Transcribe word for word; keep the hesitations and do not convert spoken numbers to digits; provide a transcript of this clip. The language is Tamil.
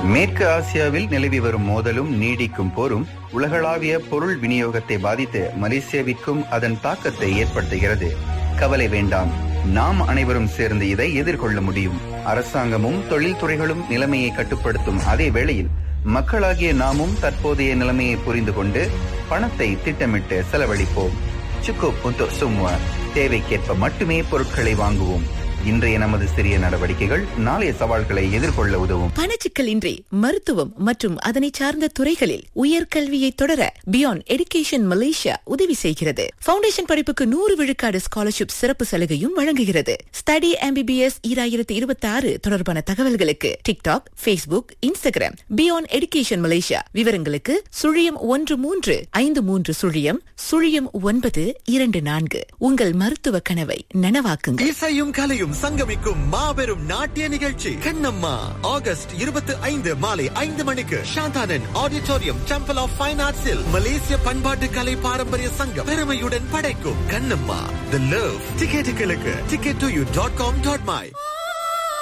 மேற்கு ஆசியாவில் நிலவி வரும் மோதலும் நீடிக்கும் போரும் உலகளாவிய பொருள் விநியோகத்தை பாதித்து மலேசியாவிற்கும் அதன் தாக்கத்தை ஏற்படுத்துகிறது. கவலை வேண்டாம், நாம் அனைவரும் சேர்ந்து இதை எதிர்கொள்ள முடியும். அரசாங்கமும் தொழில்துறைகளும் நிலைமையை கட்டுப்படுத்தும் அதே வேளையில் மக்களாகிய நாமும் தற்போதைய நிலைமையை புரிந்து கொண்டு பணத்தை திட்டமிட்டு செலவழிப்போம். சுக்குப் untuk semua. தேவைக்கேற்ப மட்டுமே பொருட்களை வாங்குவோம். இன்றைய நமது சிறிய நடவடிக்கைகள் நாளைய சவால்களை எதிர்கொள்ள உதவும். பணச்சிக்கல் இன்றி மருத்துவம் மற்றும் அதனை சார்ந்த துறைகளில் உயர்கல்வியை தொடர பியாண்ட் எடுகேஷன் மலேசியா உதவி செய்கிறது. பவுண்டேஷன் படிப்புக்கு நூறு விழுக்காடு ஸ்காலர்ஷிப் சிறப்பு சலுகையும் வழங்குகிறது. ஸ்டடி எம்பிபிஎஸ் இரண்டாயிரத்தி இருபத்தி ஆறு தொடர்பான தகவல்களுக்கு TikTok, Facebook, Instagram beyond education Malaysia. விவரங்களுக்கு சுழியம் ஒன்று மூன்று ஐந்து மூன்று சுழியம் சுழியம் ஒன்பது இரண்டு நான்கு. உங்கள் மருத்துவ கனவை நனவாக்குங்கள். இசையும் கலையும் சங்கமிக்கும் மாபெரும் நாட்டிய நிகழ்ச்சி கண்ணம்மா ஆகஸ்ட் இருபத்தி ஐந்து மாலை ஐந்து மணிக்கு சாந்தானன் ஆடிட்டோரியம் டெம்பிள் ஆஃப் ஃபைன் ஆர்ட்ஸில் மலேசிய பண்பாட்டு கலை பாரம்பரிய சங்கம் பெருமையுடன் படைக்கும் கண்ணம்மா தி love. டிக்கெட்டுகளுக்கு ticket to you dot com dot my.